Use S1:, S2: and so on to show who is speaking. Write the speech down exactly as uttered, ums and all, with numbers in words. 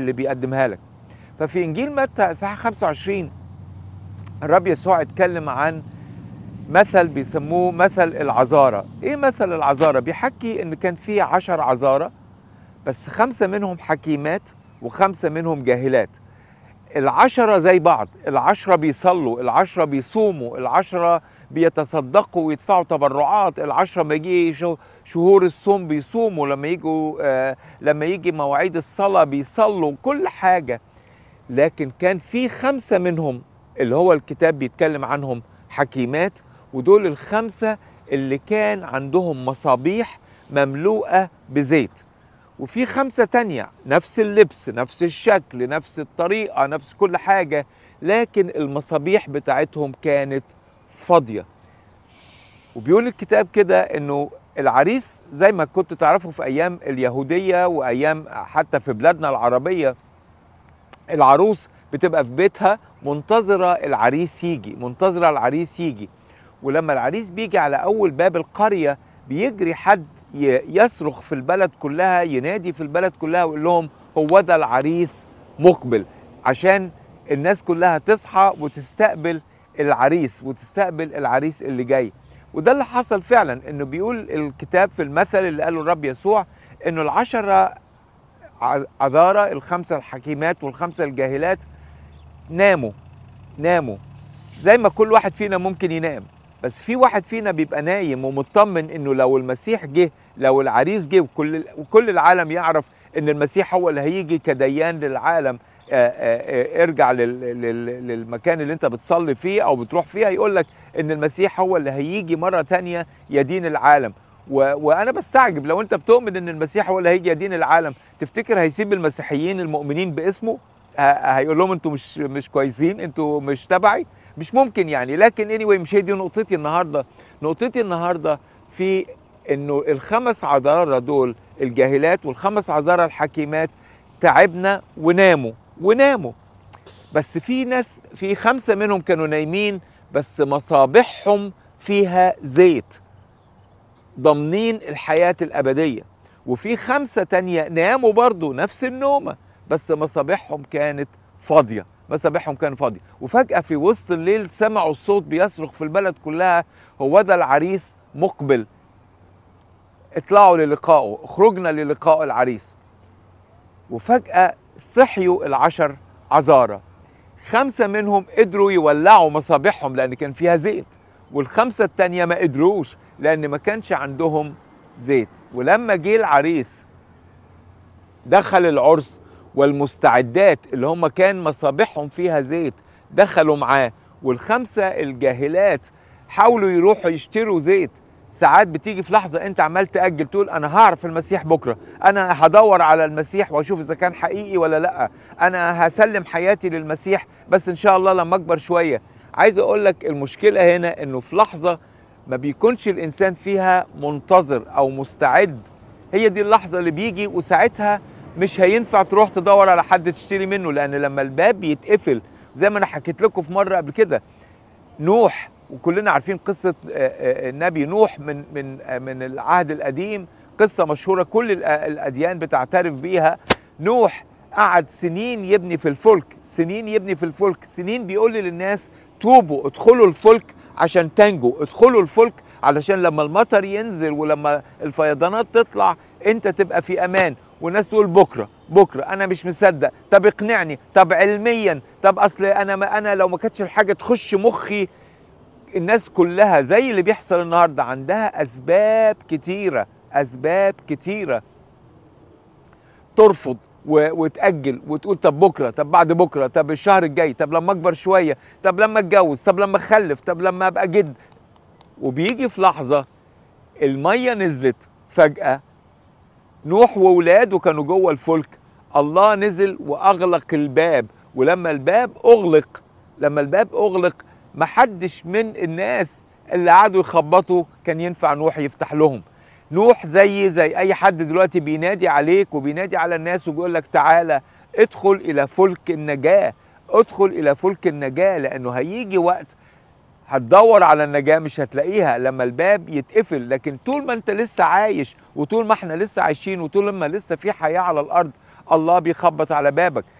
S1: اللي بيقدمها لك. ففي إنجيل متى إصحاح خمسة وعشرين الرب يسوع اتكلم عن مثل بيسموه مثل العذارى. ايه مثل العذارى؟ بيحكي ان كان في عشر عذارى، بس خمسة منهم حكيمات وخمسة منهم جاهلات. العشرة زي بعض، العشرة بيصلوا، العشرة بيصوموا، العشرة بيتصدقوا ويدفعوا تبرعات، العشرة ما يجي شهور الصوم بيصوموا، لما يجوا آه لما يجي مواعيد الصلاة بيصلوا، كل حاجة. لكن كان في خمسة منهم اللي هو الكتاب بيتكلم عنهم حكيمات، ودول الخمسة اللي كان عندهم مصابيح مملوءة بزيت. وفي خمسة تانية نفس اللبس، نفس الشكل، نفس الطريقة، نفس كل حاجة، لكن المصابيح بتاعتهم كانت فاضية. وبيقول الكتاب كده انه العريس زي ما كنت تعرفوا في ايام اليهودية وايام حتى في بلادنا العربية، العروس بتبقى في بيتها منتظرة العريس يجي، منتظرة العريس يجي. ولما العريس بيجي على أول باب القرية بيجري حد يصرخ في البلد كلها، ينادي في البلد كلها ويقول لهم هو ده العريس مقبل، عشان الناس كلها تصحى وتستقبل العريس وتستقبل العريس اللي جاي. وده اللي حصل فعلا، انه بيقول الكتاب في المثل اللي قاله الرب يسوع انه العشرة عذارى، الخمسة الحكيمات والخمسة الجاهلات، ناموا ناموا زي ما كل واحد فينا ممكن ينام، بس في واحد فينا بيبقى نايم ومطمن انه لو المسيح جه، لو العريس جه، وكل وكل العالم يعرف ان المسيح هو اللي هيجي كديان للعالم. آآ آآ ارجع للمكان اللي انت بتصلي فيه او بتروح فيه، هيقول لك ان المسيح هو اللي هيجي مرة تانية يدين العالم. وانا بستعجب لو انت بتؤمن ان المسيح هو اللي هيجي يدين العالم، تفتكر هيسيب المسيحيين المؤمنين باسمه؟ هيقول لهم انتوا مش مش كويسين، انتوا مش تبعي؟ مش ممكن يعني. لكن anyway مش هي دي نقطتي النهارده. نقطتي النهارده في انه الخمس عذارى دول الجاهلات والخمس عذارى الحكيمات تعبنا وناموا وناموا. بس في ناس، في خمسة منهم كانوا نايمين بس مصابيحهم فيها زيت، ضامنين الحياة الأبدية. وفي خمسة تانية ناموا برضو نفس النومة، بس مصابيحهم كانت فاضية، مصابيحهم كانت فاضية. وفجأة في وسط الليل سمعوا الصوت بيصرخ في البلد كلها هو ده العريس مقبل، اطلعوا للقائه، اخرجنا للقاء العريس. وفجأة صحيوا العشر عذارى، خمسة منهم قدروا يولعوا مصابيحهم لأن كان فيها زيت، والخمسة التانية ما قدروش لأن ما كانش عندهم زيت. ولما جه العريس دخل العرس، والمستعدات اللي هم كان مصابيحهم فيها زيت دخلوا معاه، والخمسة الجاهلات حاولوا يروحوا يشتروا زيت. ساعات بتيجي في لحظة انت عمال تأجل، تقول انا هعرف المسيح بكرة، انا هدور على المسيح واشوف اذا كان حقيقي ولا لا، انا هسلم حياتي للمسيح بس ان شاء الله لما اكبر شوية. عايز اقول لك المشكلة هنا انه في لحظة ما بيكونش الانسان فيها منتظر او مستعد، هي دي اللحظة اللي بيجي وساعتها مش هينفع تروح تدور على حد تشتري منه، لان لما الباب يتقفل زي ما انا حكيت لكم في مرة قبل كده، نوح، وكلنا عارفين قصة النبي نوح من من من العهد القديم، قصة مشهورة كل الأديان بتعترف بيها. نوح قعد سنين يبني في الفلك، سنين يبني في الفلك، سنين بيقول للناس توبوا ادخلوا الفلك عشان تنجوا، ادخلوا الفلك علشان لما المطر ينزل ولما الفيضانات تطلع انت تبقى في امان. والناس تقول بكره بكره، انا مش مصدق، طب اقنعني، طب علميا، طب اصل انا ما انا لو ما كانتش الحاجه تخش مخي. الناس كلها زي اللي بيحصل النهارده عندها اسباب كتيره، اسباب كتيره ترفض وتأجل وتقول طب بكره، طب بعد بكره، طب الشهر الجاي، طب لما اكبر شويه، طب لما اتجوز، طب لما اخلف، طب لما ابقى جد. وبيجي في لحظه الميه نزلت فجأة، نوح وولاده كانوا جوه الفلك، الله نزل واغلق الباب. ولما الباب اغلق، لما الباب اغلق محدش من الناس اللي قعدوا يخبطوا كان ينفع نوح يفتح لهم. نوح زي زي اي حد دلوقتي بينادي عليك وبينادي على الناس وبيقول لك تعالى ادخل الى فلك النجاة، ادخل الى فلك النجاة، لانه هيجي وقت هتدور على النجاة مش هتلاقيها لما الباب يتقفل. لكن طول ما انت لسه عايش وطول ما احنا لسه عايشين وطول ما لسه في حياة على الارض، الله بيخبط على بابك.